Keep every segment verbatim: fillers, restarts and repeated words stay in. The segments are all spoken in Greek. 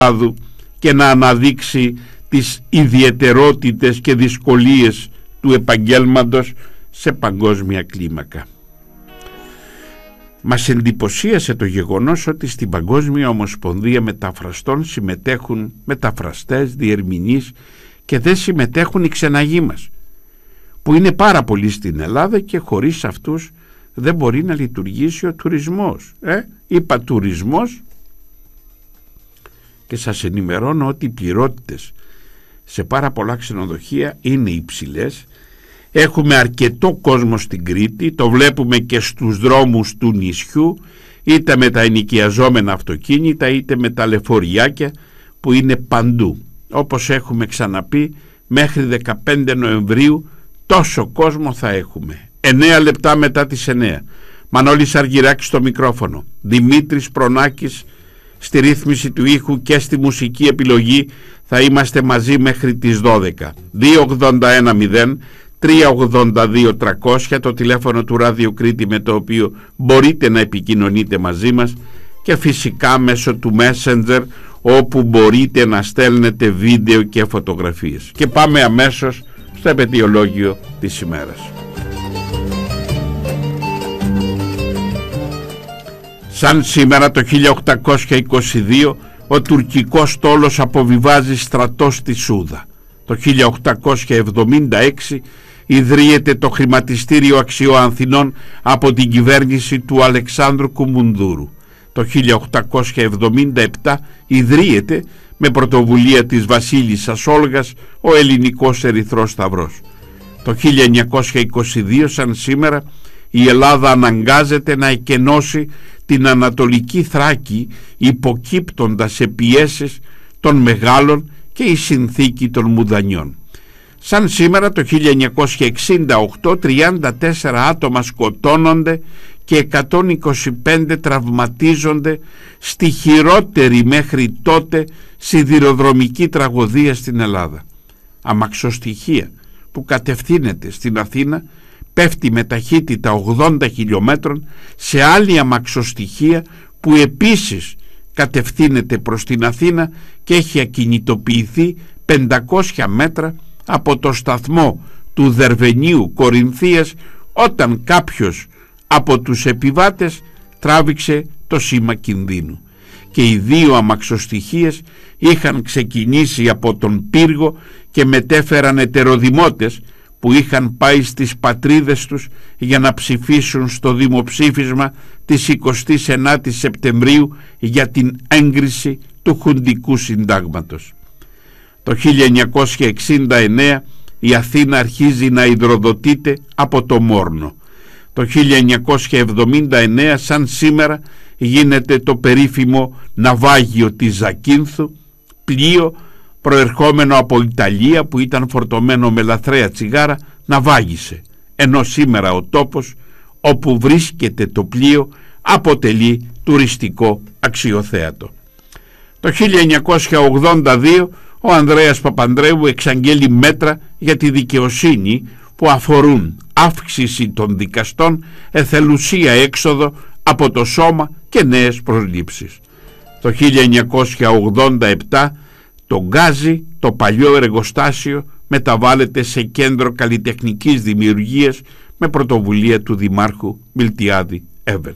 κλάδου και να αναδείξει τις ιδιαιτερότητες και δυσκολίες του επαγγέλματος σε παγκόσμια κλίμακα. Μας εντυπωσίασε το γεγονός ότι στην Παγκόσμια Ομοσπονδία Μεταφραστών συμμετέχουν μεταφραστές, διερμηνείς και δεν συμμετέχουν οι ξεναγοί μας, που είναι πάρα πολλοί στην Ελλάδα και χωρίς αυτούς δεν μπορεί να λειτουργήσει ο τουρισμός. Ε? Είπα τουρισμός και σας ενημερώνω ότι οι πληρότητες σε πάρα πολλά ξενοδοχεία είναι υψηλές. Έχουμε αρκετό κόσμο στην Κρήτη, το βλέπουμε και στους δρόμους του νησιού, είτε με τα ενοικιαζόμενα αυτοκίνητα είτε με τα λεωφοριάκια που είναι παντού. Όπως έχουμε ξαναπεί, μέχρι δεκαπέντε Νοεμβρίου τόσο κόσμο θα έχουμε. εννέα λεπτά μετά τις εννέα. Μανώλης Αργυράκης στο μικρόφωνο, Δημήτρης Προνάκης στη ρύθμιση του ήχου και στη μουσική επιλογή. Θα είμαστε μαζί μέχρι τις δώδεκα. δύο ογδόντα ένα μηδέν τρία ογδόντα δύο τριακόσια το τηλέφωνο του Ράδιο Κρήτη, με το οποίο μπορείτε να επικοινωνείτε μαζί μας, και φυσικά μέσω του Messenger, όπου μπορείτε να στέλνετε βίντεο και φωτογραφίες. Και πάμε αμέσως στο επαιτειολόγιο της ημέρας. Σαν σήμερα το χίλια οκτακόσια είκοσι δύο ο τουρκικός στόλος αποβιβάζει στρατό στη Σούδα. Το χίλια οκτακόσια εβδομήντα έξι ιδρύεται το Χρηματιστήριο Αξιών Αθηνών από την κυβέρνηση του Αλεξάνδρου Κουμουνδούρου. Το χίλια οκτακόσια εβδομήντα επτά ιδρύεται με πρωτοβουλία της βασίλισσας Όλγας ο Ελληνικός Ερυθρός Σταυρός. Το χίλια εννιακόσια είκοσι δύο σαν σήμερα η Ελλάδα αναγκάζεται να εκενώσει την Ανατολική Θράκη, υποκύπτοντας σε πιέσεις των μεγάλων και η συνθήκη των Μουδανιών. Σαν σήμερα το χίλια εννιακόσια εξήντα οκτώ τριάντα τέσσερα άτομα σκοτώνονται και εκατόν είκοσι πέντε τραυματίζονται στη χειρότερη μέχρι τότε σιδηροδρομική τραγωδία στην Ελλάδα. Αμαξοστοιχεία που κατευθύνεται στην Αθήνα πέφτει με ταχύτητα ογδόντα χιλιόμετρων σε άλλη αμαξοστοιχεία που επίσης κατευθύνεται προς την Αθήνα και έχει ακινητοποιηθεί πεντακόσια μέτρα από το σταθμό του Δερβενίου Κορινθίας, όταν κάποιος από τους επιβάτες τράβηξε το σήμα κινδύνου. Και οι δύο αμαξοστοιχίες είχαν ξεκινήσει από τον πύργο και μετέφεραν ετεροδημότες που είχαν πάει στις πατρίδες τους για να ψηφίσουν στο δημοψήφισμα της εικοστής ενάτης Σεπτεμβρίου για την έγκριση του Χουντικού Συντάγματος. Το χίλια εννιακόσια εξήντα εννέα η Αθήνα αρχίζει να υδροδοτείται από το Μόρνο. Το χίλια εννιακόσια εβδομήντα εννέα σαν σήμερα γίνεται το περίφημο ναυάγιο της Ζακίνθου, πλοίο προερχόμενο από Ιταλία που ήταν φορτωμένο με λαθρέα τσιγάρα ναυάγησε, ενώ σήμερα ο τόπος όπου βρίσκεται το πλοίο αποτελεί τουριστικό αξιοθέατο. Το χίλια εννιακόσια ογδόντα δύο ο Ανδρέας Παπανδρέου εξαγγέλει μέτρα για τη δικαιοσύνη που αφορούν αύξηση των δικαστών, εθελουσία έξοδο από το σώμα και νέες προσλήψεις. Το χίλια εννιακόσια ογδόντα επτά το Γκάζι, το παλιό εργοστάσιο, μεταβάλλεται σε κέντρο καλλιτεχνικής δημιουργίας με πρωτοβουλία του Δημάρχου Μιλτιάδη Έβερτ.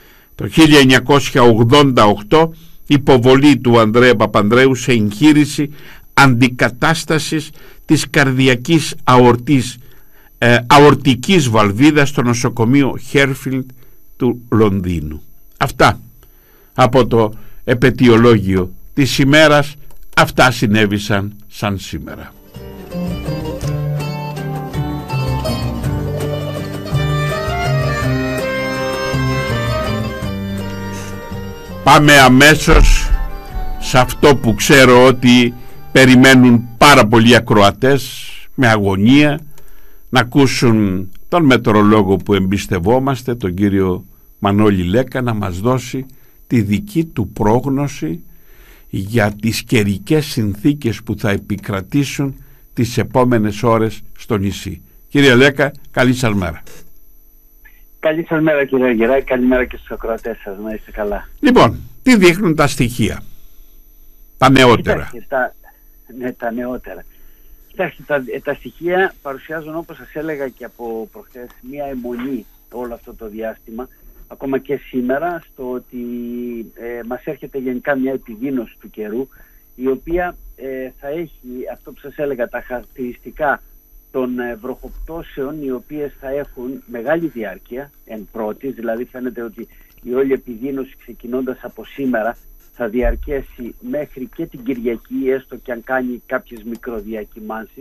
Το χίλια εννιακόσια ογδόντα οκτώ υποβολή του Ανδρέα Παπανδρέου σε εγχείρηση αντικατάστασης της καρδιακής αορτής, ε, αορτικής βαλβίδας στο νοσοκομείο Χέρφιλντ του Λονδίνου. Αυτά από το επαιτειολόγιο της ημέρας. Αυτά συνέβησαν σαν σήμερα. Πάμε αμέσως σε αυτό που ξέρω ότι περιμένουν πάρα πολλοί ακροατές με αγωνία, να ακούσουν τον μετεωρολόγο που εμπιστευόμαστε, τον κύριο Μανώλη Λέκα, να μας δώσει τη δική του πρόγνωση για τις καιρικές συνθήκες που θα επικρατήσουν τις επόμενες ώρες στο νησί. Κύριε Λέκα, καλή σας μέρα. Καλή σας μέρα κύριε Γεράκη, καλημέρα και στους ακροατές σας, να είστε καλά. Λοιπόν, τι δείχνουν τα στοιχεία? Τα νεότερα. Κοιτάξτε, τα, ναι, τα νεότερα. Κοιτάξτε, τα, τα στοιχεία παρουσιάζουν, όπως σας έλεγα και από προχθές, μία αιμονή όλο αυτό το διάστημα, ακόμα και σήμερα, στο ότι ε, μας έρχεται γενικά μια επιδείνωση του καιρού, η οποία ε, θα έχει, αυτό που σας έλεγα, τα χαρακτηριστικά των ε, βροχοπτώσεων, οι οποίες θα έχουν μεγάλη διάρκεια εν πρώτης, δηλαδή φαίνεται ότι η όλη επιδείνωση, ξεκινώντας από σήμερα, θα διαρκέσει μέχρι και την Κυριακή, έστω και αν κάνει κάποιες μικροδιακυμάνσεις.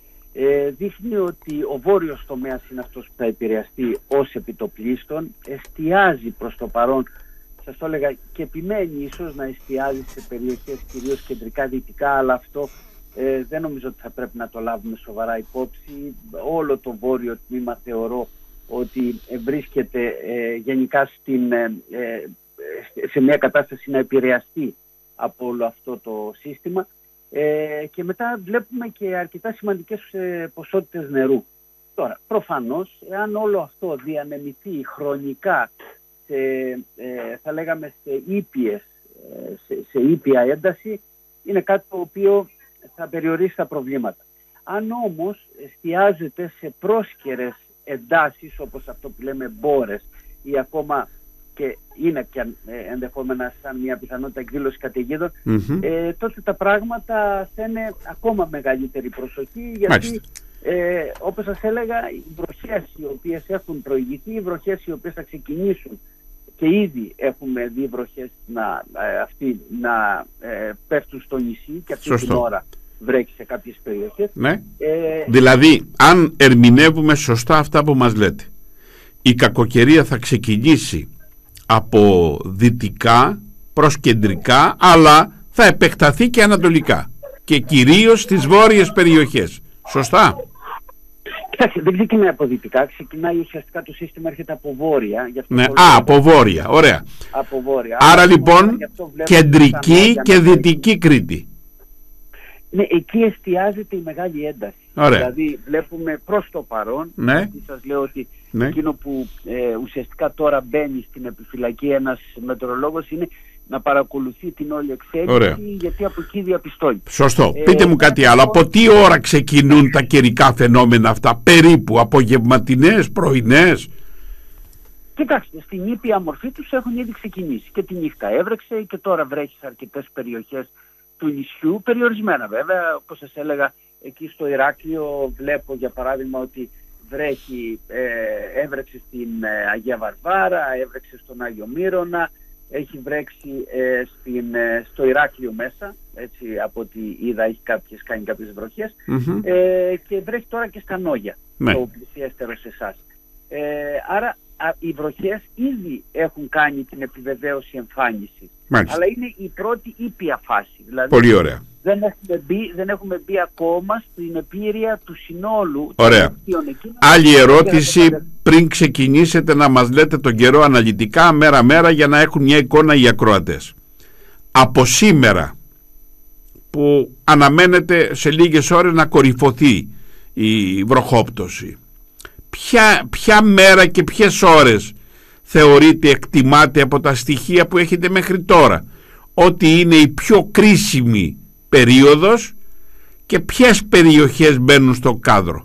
Ε, δείχνει ότι ο βόρειος τομέας είναι αυτός που θα επηρεαστεί ως επιτοπλίστων, εστιάζει προς το παρόν, σας το έλεγα, και επιμένει ίσως να εστιάζει σε περιοχές κυρίως κεντρικά δυτικά, αλλά αυτό ε, δεν νομίζω ότι θα πρέπει να το λάβουμε σοβαρά υπόψη. Όλο το βόρειο τμήμα θεωρώ ότι βρίσκεται ε, γενικά στην, ε, ε, σε μια κατάσταση να επηρεαστεί από όλο αυτό το σύστημα. Ε, και μετά βλέπουμε και αρκετά σημαντικές ε, ποσότητες νερού. Τώρα, προφανώς, εάν όλο αυτό διανεμηθεί χρονικά σε, ε, θα λέγαμε σε ήπιες, ε, σε, σε ήπια ένταση, είναι κάτι το οποίο θα περιορίσει τα προβλήματα. Αν όμως εστιάζεται σε πρόσκαιρες εντάσεις, όπως αυτό που λέμε μπόρες, ή ακόμα και είναι και ε, ενδεχόμενα σαν μια πιθανότητα εκδήλωση καταιγίδων, mm-hmm. ε, τότε τα πράγματα θα είναι ακόμα μεγαλύτερη προσοχή, γιατί ε, όπως σας έλεγα, οι βροχές οι οποίες έχουν προηγηθεί, οι βροχές οι οποίες θα ξεκινήσουν, και ήδη έχουμε δει βροχές να, ε, αυτοί, να ε, πέφτουν στο νησί, και αυτή Σωστό. την ώρα βρέχει σε κάποιες περιοχές. Ναι. Ε, δηλαδή, αν ερμηνεύουμε σωστά αυτά που μας λέτε, η κακοκαιρία θα ξεκινήσει από δυτικά προς κεντρικά, αλλά θα επεκταθεί και ανατολικά και κυρίως στις βόρειες περιοχές. Σωστά? Κοιτάξτε, δεν ξεκινάει από δυτικά, ξεκινάει ουσιαστικά το σύστημα, έρχεται από βόρεια. Γι αυτό ναι, το α, από βόρεια, ωραία. Από βόρεια. Άρα, Άρα λοιπόν κεντρική και δυτική Κρήτη. Ναι, εκεί εστιάζεται η μεγάλη ένταση. Ωραία. Δηλαδή βλέπουμε προς το παρόν, ναι. γιατί σας λέω ότι ναι. εκείνο που ε, ουσιαστικά τώρα μπαίνει στην επιφυλακή ένας μετεωρολόγος είναι να παρακολουθεί την όλη εξέλιξη. Ωραία. Γιατί από εκεί διαπιστώνει. Σωστό. Ε, Πείτε μου κάτι άλλο. Από τι ώρα ξεκινούν τα καιρικά φαινόμενα αυτά, περίπου, απογευματινές, πρωινές? Κοιτάξτε, στην ήπια μορφή τους έχουν ήδη ξεκινήσει. Και τη νύχτα έβρεξε και τώρα βρέχει σε αρκετές περιοχές του νησιού, περιορισμένα βέβαια. Όπως σας έλεγα, εκεί στο Ηράκλειο βλέπω για παράδειγμα ότι βρέχει, ε, έβρεξε στην ε, Αγία Βαρβάρα, έβρεξε στον Άγιο Μύρονα, έχει βρέξει ε, στην, ε, στο Ηράκλειο μέσα, έτσι από ό,τι είδα έχει κάποιες, κάνει κάποιες βροχές, mm-hmm. ε, και βρέχει τώρα και στα Νόγια, ναι. το πλησιέστερο σε εσάς. Ε, άρα α, οι βροχές ήδη έχουν κάνει την επιβεβαίωση εμφάνιση. Μάλιστα. Αλλά είναι η πρώτη ήπια φάση. Δηλαδή, πολύ ωραία. Δεν έχουμε, μπει, δεν έχουμε μπει ακόμα στην επίρρεια του συνόλου. Ωραία. Άλλη ερώτηση πριν ξεκινήσετε να μας λέτε τον καιρό αναλυτικά μέρα-μέρα για να έχουν μια εικόνα οι ακροατές. Από σήμερα που αναμένεται σε λίγες ώρες να κορυφωθεί η βροχόπτωση, ποια, ποια μέρα και ποιες ώρες θεωρείτε, εκτιμάτε από τα στοιχεία που έχετε μέχρι τώρα ότι είναι η πιο κρίσιμη περίοδος και ποιες περιοχές μπαίνουν στο κάδρο?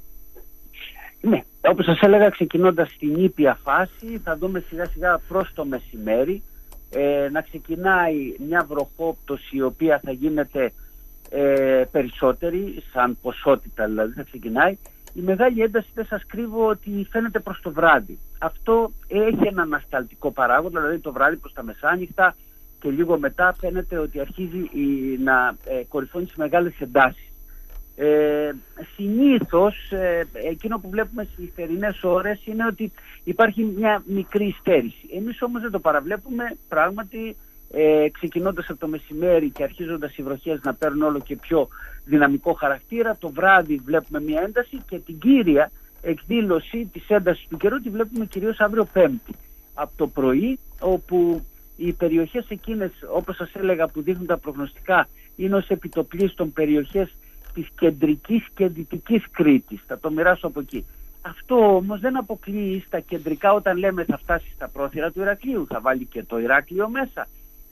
Ναι, όπως σας έλεγα, ξεκινώντας στην ήπια φάση θα δούμε σιγά σιγά προς το μεσημέρι ε, να ξεκινάει μια βροχόπτωση η οποία θα γίνεται ε, περισσότερη, σαν ποσότητα δηλαδή θα ξεκινάει. Η μεγάλη ένταση, δεν σας κρύβω, ότι φαίνεται προς το βράδυ. Αυτό έχει ένα ανασταλτικό παράγοντα, δηλαδή το βράδυ προς τα μεσάνυχτα και λίγο μετά φαίνεται ότι αρχίζει η, να ε, κορυφώνει σε μεγάλες εντάσεις. Ε, συνήθως ε, εκείνο που βλέπουμε στις θερινές ώρες είναι ότι υπάρχει μια μικρή στέρηση. Εμείς όμως δεν το παραβλέπουμε, πράγματι ε, ξεκινώντας από το μεσημέρι και αρχίζοντας οι βροχές να παίρνουν όλο και πιο δυναμικό χαρακτήρα, το βράδυ βλέπουμε μια ένταση και την κύρια εκδήλωση της έντασης του καιρού τη βλέπουμε κυρίως αύριο Πέμπτη από το πρωί, όπου οι περιοχές εκείνες, όπως σας έλεγα, που δείχνουν τα προγνωστικά είναι ως επιτοπλίστων περιοχές της κεντρικής και δυτικής Κρήτης. Θα το μοιράσω από εκεί. Αυτό όμως δεν αποκλείει στα κεντρικά, όταν λέμε θα φτάσει στα πρόθυρα του Ηρακλείου, θα βάλει και το Ηράκλειο μέσα.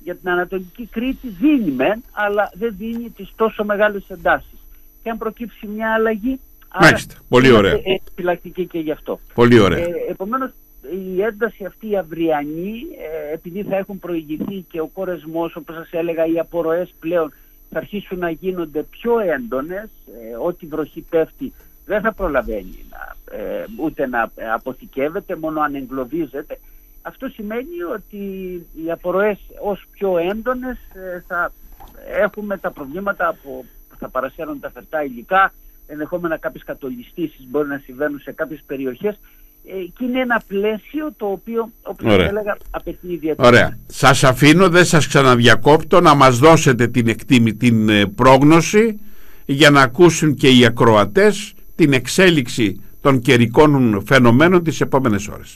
για την Ανατολική Κρήτη δίνει μεν, αλλά δεν δίνει τις τόσο μεγάλες εντάσεις. Και αν προκύψει μια αλλαγή, μάλιστα, πολύ ωραία. Επιλακτική και γι' αυτό. Πολύ ωραία. Ε, επομένως, η ένταση αυτή η αυριανή, ε, επειδή θα έχουν προηγηθεί και ο κορεσμός, όπως σας έλεγα, οι απορροές πλέον θα αρχίσουν να γίνονται πιο έντονες, ε, ό,τι βροχή πέφτει δεν θα προλαβαίνει να, ε, ούτε να αποθηκεύεται, μόνο αν εγκλωβίζεται. Αυτό σημαίνει ότι οι απορροές ως πιο έντονες ε, θα έχουμε τα προβλήματα που θα παρασέρνουν τα φερτά υλικά, ενδεχόμενα κάποιες κατολιστήσεις μπορεί να συμβαίνουν σε κάποιες περιοχές, ε, και είναι ένα πλαίσιο το οποίο, όπως σας έλεγα, απαιτεί ιδιαίτερα. Ωραία. Σας αφήνω, δεν σας ξαναδιακόπτω, να μας δώσετε την, εκτίμη, την ε, πρόγνωση για να ακούσουν και οι ακροατές την εξέλιξη των καιρικών φαινομένων τις επόμενες ώρες.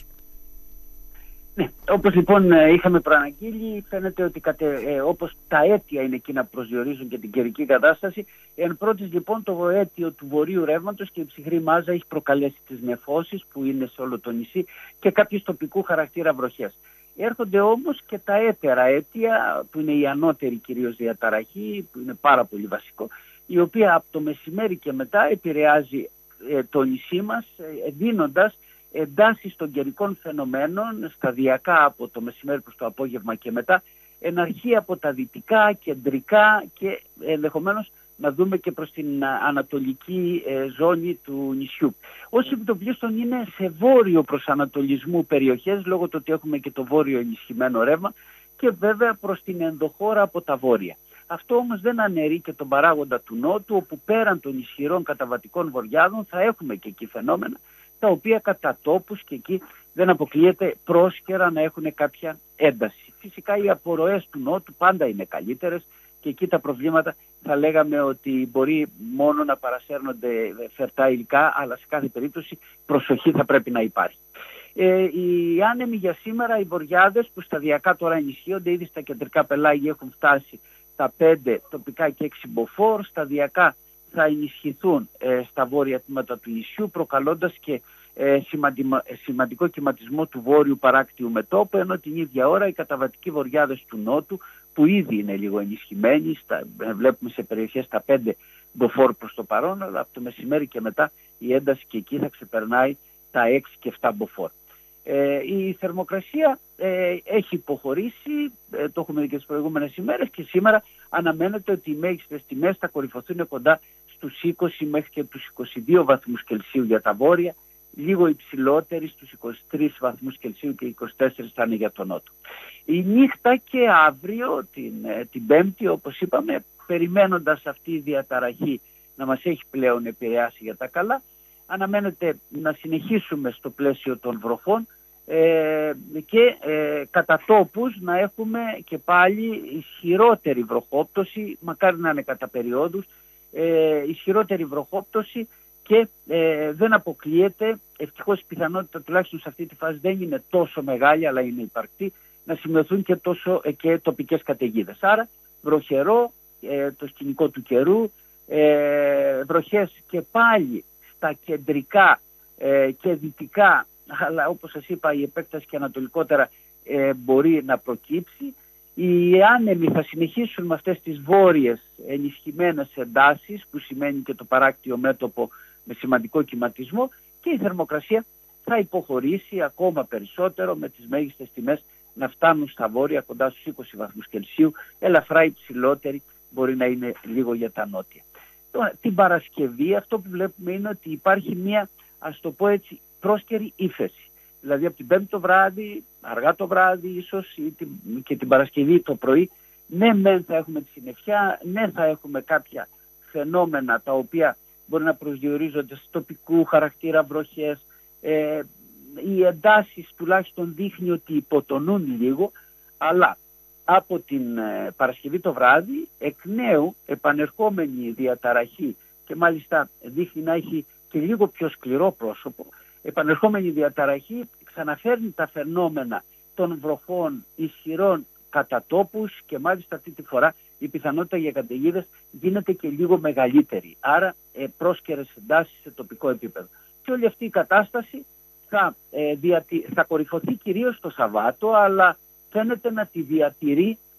Ναι, όπως λοιπόν είχαμε προαναγγείλει, φαίνεται ότι κατε, ε, όπως τα αίτια είναι εκείνα που προσδιορίζουν και την καιρική κατάσταση, εν πρώτης λοιπόν το αίτιο του βορείου ρεύματος και η ψυχρή μάζα έχει προκαλέσει τις νεφώσεις που είναι σε όλο το νησί και κάποιες τοπικού χαρακτήρα βροχές. Έρχονται όμως και τα έτερα αίτια που είναι η ανώτερη κυρίως διαταραχή, που είναι πάρα πολύ βασικό, η οποία από το μεσημέρι και μετά επηρεάζει ε, το νησί μας, ε, δίνοντας εντάσεις των καιρικών φαινομένων σταδιακά από το μεσημέρι προς το απόγευμα και μετά, εν αρχή από τα δυτικά, κεντρικά και ενδεχομένως να δούμε και προς την ανατολική ε, ζώνη του νησιού. Όσοι επιτοπλίστων είναι σε βόρειο προς ανατολισμού περιοχές, λόγω του ότι έχουμε και το βόρειο ενισχυμένο ρεύμα, και βέβαια προς την ενδοχώρα από τα βόρεια. Αυτό όμως δεν αναιρεί και τον παράγοντα του νότου, όπου πέραν των ισχυρών καταβατικών βοριάδων θα έχουμε και εκεί φαινόμενα, τα οποία κατά τόπους και εκεί δεν αποκλείεται πρόσκαιρα να έχουν κάποια ένταση. Φυσικά οι απορροές του νότου πάντα είναι καλύτερες και εκεί τα προβλήματα θα λέγαμε ότι μπορεί μόνο να παρασέρνονται φερτά υλικά, αλλά σε κάθε περίπτωση προσοχή θα πρέπει να υπάρχει. Ε, οι άνεμοι για σήμερα, οι βοριάδες που σταδιακά τώρα ενισχύονται, ήδη στα κεντρικά πελάγια έχουν φτάσει τα πέντε τοπικά και έξι μποφόρ, σταδιακά θα ενισχυθούν ε, στα βόρεια τμήματα του νησιού, προκαλώντας και ε, σημαντημα, σημαντικό κυματισμό του βόρειου παράκτιου μετώπου, ενώ την ίδια ώρα οι καταβατικοί βοριάδες του νότου, που ήδη είναι λίγο ενισχυμένοι, στα, ε, βλέπουμε σε περιοχές τα πέντε μποφόρ προς το παρόν, αλλά από το μεσημέρι και μετά η ένταση και εκεί θα ξεπερνάει τα έξι και επτά μποφόρ. Ε, η θερμοκρασία ε, έχει υποχωρήσει, ε, το έχουμε δει και τις προηγούμενες ημέρες, και σήμερα αναμένεται ότι οι μέγιστες τιμές θα κορυφωθούν κοντά στους είκοσι μέχρι και τους είκοσι δύο βαθμούς Κελσίου για τα βόρεια, λίγο υψηλότεροι στους είκοσι τρεις βαθμούς Κελσίου και είκοσι τέσσερις θα είναι για τον νότο. Η νύχτα και αύριο, την, την Πέμπτη, όπως είπαμε, περιμένοντας αυτή η διαταραχή να μας έχει πλέον επηρεάσει για τα καλά, αναμένεται να συνεχίσουμε στο πλαίσιο των βροχών ε, και ε, κατά τόπους να έχουμε και πάλι ισχυρότερη βροχόπτωση, μακάρι να είναι κατά περιόδους, ε, ισχυρότερη βροχόπτωση, και ε, δεν αποκλείεται, ευτυχώς η πιθανότητα τουλάχιστον σε αυτή τη φάση δεν είναι τόσο μεγάλη, αλλά είναι υπαρκτή, να σημειωθούν και, τόσο, ε, και τοπικές καταιγίδες. Άρα βροχερό, ε, το σκηνικό του καιρού, ε, βροχές και πάλι στα κεντρικά ε, και δυτικά, αλλά όπως σας είπα η επέκταση και ανατολικότερα ε, μπορεί να προκύψει. Οι άνεμοι θα συνεχίσουν με αυτές τις βόρειες ενισχυμένες εντάσεις, που σημαίνει και το παράκτιο μέτωπο με σημαντικό κυματισμό, και η θερμοκρασία θα υποχωρήσει ακόμα περισσότερο, με τις μέγιστες τιμές να φτάνουν στα βόρεια κοντά στους είκοσι βαθμούς Κελσίου, ελαφρά υψηλότερη μπορεί να είναι λίγο για τα νότια. Τώρα, την Παρασκευή αυτό που βλέπουμε είναι ότι υπάρχει μια, ας το πω έτσι, πρόσκαιρη ύφεση. Δηλαδή από την Πέμπτη το βράδυ, αργά το βράδυ ίσως, ή την, και την Παρασκευή το πρωί, ναι μεν θα έχουμε τη συννεφιά, ναι θα έχουμε κάποια φαινόμενα τα οποία μπορεί να προσδιορίζονται σε τοπικού χαρακτήρα βροχές, ε, οι εντάσεις τουλάχιστον δείχνει ότι υποτονούν λίγο, αλλά από την ε, Παρασκευή το βράδυ εκ νέου επανερχόμενη διαταραχή, και μάλιστα δείχνει να έχει και λίγο πιο σκληρό πρόσωπο, επανερχόμενη διαταραχή ξαναφέρνει τα φαινόμενα των βροχών ισχυρών κατά τόπους, και μάλιστα αυτή τη φορά η πιθανότητα για καταιγίδες γίνεται και λίγο μεγαλύτερη. Άρα ε, πρόσκαιρες εντάσεις σε τοπικό επίπεδο. Και όλη αυτή η κατάσταση θα, ε, διατη... θα κορυφωθεί κυρίως το Σαββάτο, αλλά φαίνεται να τη διατηρεί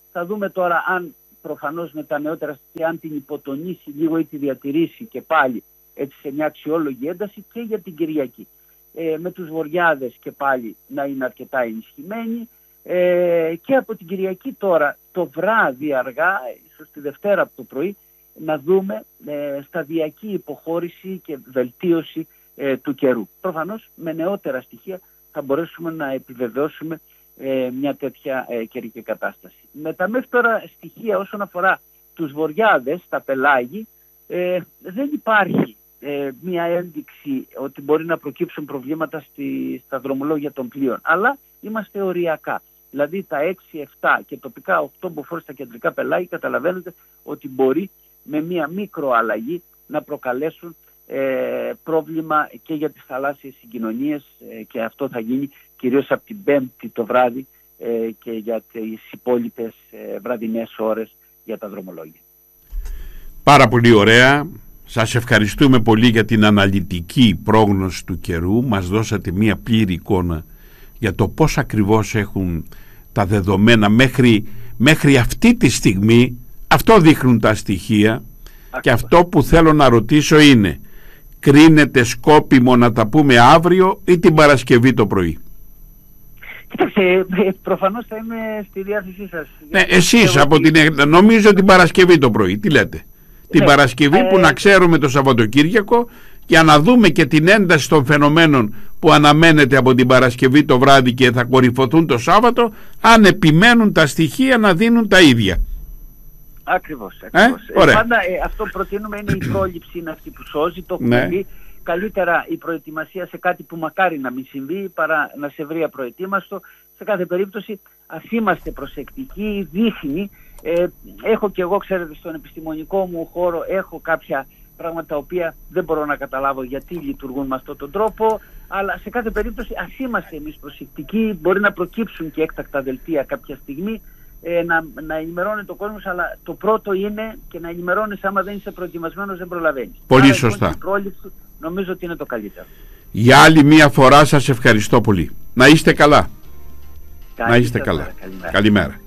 Θα δούμε τώρα αν προφανώς με τα νεότερα στοιχεία, αν την υποτονίσει λίγο ή τη διατηρήσει και πάλι έτσι σε μια αξιόλογη ένταση και για την Κυριακή. Ε, με τους Βορειάδες και πάλι να είναι αρκετά ενισχυμένοι. Ε, και από την Κυριακή τώρα το βράδυ αργά, ίσως τη Δευτέρα από το πρωί, να δούμε ε, σταδιακή υποχώρηση και βελτίωση ε, του καιρού. Προφανώς με νεότερα στοιχεία θα μπορέσουμε να επιβεβαιώσουμε ε, μια τέτοια ε, καιρική κατάσταση. Με τα μέχρι τώρα στοιχεία όσον αφορά τους Βορειάδες, τα πελάγη, ε, δεν υπάρχει ε, μια ένδειξη ότι μπορεί να προκύψουν προβλήματα στη, στα δρομολόγια των πλοίων, αλλά είμαστε οριακά. Δηλαδή τα έξι εφτά και τοπικά οκτώ μποφόρ στα κεντρικά πελάγη, καταλαβαίνετε ότι μπορεί με μια μικρο αλλαγή να προκαλέσουν ε, πρόβλημα και για τις θαλάσσιες συγκοινωνίες ε, και αυτό θα γίνει κυρίως από την Πέμπτη το βράδυ ε, και για τις υπόλοιπες ε, βραδινές ώρες για τα δρομολόγια. Πάρα πολύ ωραία. Σας ευχαριστούμε πολύ για την αναλυτική πρόγνωση του καιρού. Μας δώσατε μια πλήρη εικόνα για το πώς ακριβώς έχουν τα δεδομένα μέχρι, μέχρι αυτή τη στιγμή. Αυτό δείχνουν τα στοιχεία. Ακριβώς. Και αυτό που θέλω να ρωτήσω είναι, κρίνεται σκόπιμο να τα πούμε αύριο ή την Παρασκευή το πρωί? Κοιτάξτε, προφανώς θα είμαι στη διάθεσή σας. Ναι, εσείς από την... νομίζω την Παρασκευή το πρωί, τι λέτε? Την ναι, Παρασκευή ε... που να ξέρουμε το Σαββατοκύριακο, για να δούμε και την ένταση των φαινομένων που αναμένεται από την Παρασκευή το βράδυ και θα κορυφωθούν το Σάββατο, αν επιμένουν τα στοιχεία να δίνουν τα ίδια. Ακριβώς, ακριβώς. Ε? Ε, πάντα ε, αυτό που προτείνουμε είναι η πρόληψη, είναι αυτή που σώζει, το έχουμε ναι. πει. Καλύτερα η προετοιμασία σε κάτι που μακάρι να μην συμβεί παρά να σε βρει απροετοίμαστο. Σε κάθε περίπτωση ας είμαστε προσεκτικοί, δείχνει. Ε, έχω και εγώ, ξέρετε, στον επιστημονικό μου χώρο έχω κάποια πράγματα τα οποία δεν μπορώ να καταλάβω γιατί λειτουργούν με αυτόν τον τρόπο, αλλά σε κάθε περίπτωση ας είμαστε εμείς προσεκτικοί. Μπορεί να προκύψουν και έκτακτα δελτία κάποια στιγμή, ε, να, να ενημερώνεται ο κόσμος, αλλά το πρώτο είναι και να ενημερώνεις, άμα δεν είσαι προετοιμασμένος δεν προλαβαίνεις. Πολύ άρα, σωστά. Λοιπόν, η πρόληψη νομίζω ότι είναι το καλύτερο. Για άλλη μία φορά σας ευχαριστώ πολύ. Να είστε καλά. Καλή να είστε καλά. καλά. Καλημέρα. Καλημέρα.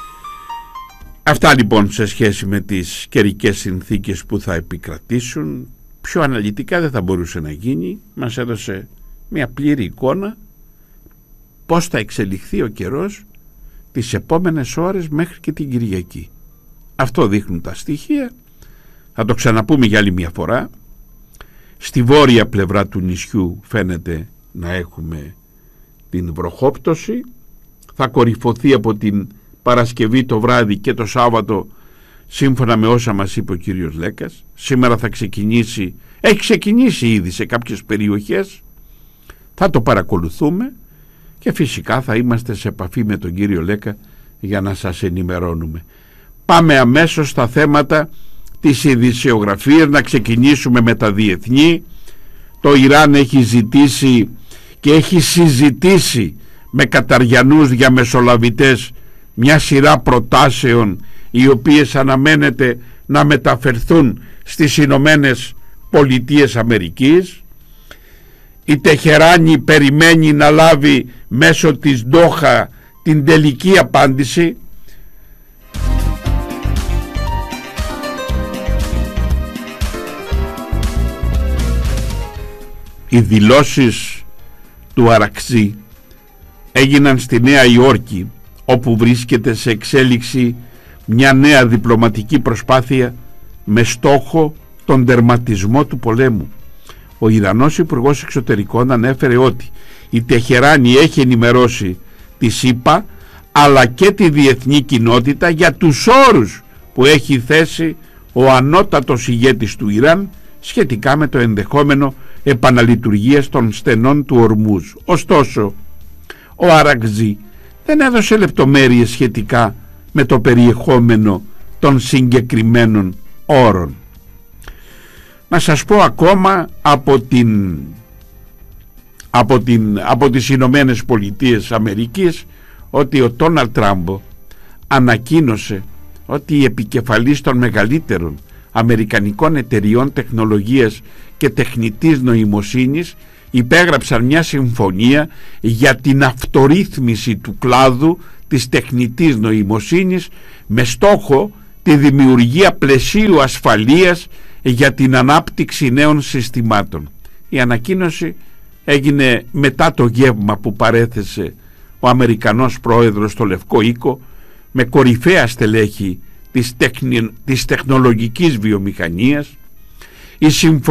Αυτά λοιπόν σε σχέση με τις καιρικές συνθήκες που θα επικρατήσουν. Πιο αναλυτικά δεν θα μπορούσε να γίνει. Μας έδωσε μια πλήρη εικόνα πώς θα εξελιχθεί ο καιρός τις επόμενες ώρες μέχρι και την Κυριακή. Αυτό δείχνουν τα στοιχεία. Θα το ξαναπούμε για άλλη μια φορά. Στη βόρεια πλευρά του νησιού φαίνεται να έχουμε την βροχόπτωση. Θα κορυφωθεί από την Παρασκευή το βράδυ και το Σάββατο, σύμφωνα με όσα μας είπε ο κύριος Λέκας. Σήμερα θα ξεκινήσει, έχει ξεκινήσει ήδη σε κάποιες περιοχές. Θα το παρακολουθούμε και φυσικά θα είμαστε σε επαφή με τον κύριο Λέκα για να σας ενημερώνουμε. Πάμε αμέσως στα θέματα της ειδησιογραφίας, να ξεκινήσουμε με τα διεθνή. Το Ιράν έχει ζητήσει και έχει συζητήσει με καταριανούς διαμεσολαβητές μια σειρά προτάσεων οι οποίες αναμένεται να μεταφερθούν στις Ηνωμένες Πολιτείες Αμερικής. Η Τεχεράνη περιμένει να λάβει μέσω της Ντόχα την τελική απάντηση. Οι δηλώσεις του Αραξή έγιναν στη Νέα Υόρκη, όπου βρίσκεται σε εξέλιξη μια νέα διπλωματική προσπάθεια με στόχο τον τερματισμό του πολέμου. Ο Ιρανός Υπουργός Εξωτερικών ανέφερε ότι η Τεχεράνη έχει ενημερώσει τη ΣΥΠΑ αλλά και τη διεθνή κοινότητα για τους όρους που έχει θέσει ο ανώτατος ηγέτης του Ιράν σχετικά με το ενδεχόμενο επαναλειτουργίας των στενών του Ορμούζ. Ωστόσο, ο Αραξή δεν έδωσε λεπτομέρειες σχετικά με το περιεχόμενο των συγκεκριμένων όρων. Να σας πω ακόμα από, την, από, την, από τις Ηνωμένες Πολιτείες Αμερικής ότι ο Ντόναλντ Τραμπ ανακοίνωσε ότι οι επικεφαλείς των μεγαλύτερων αμερικανικών εταιριών τεχνολογίας και τεχνητής νοημοσύνης υπέγραψαν μια συμφωνία για την αυτορύθμιση του κλάδου της τεχνητής νοημοσύνης με στόχο τη δημιουργία πλαισίου ασφαλείας για την ανάπτυξη νέων συστημάτων. Η ανακοίνωση έγινε μετά το γεύμα που παρέθεσε ο Αμερικανός πρόεδρος στο Λευκό Οίκο με κορυφαία στελέχη της, τεχνη... της τεχνολογικής βιομηχανίας. Η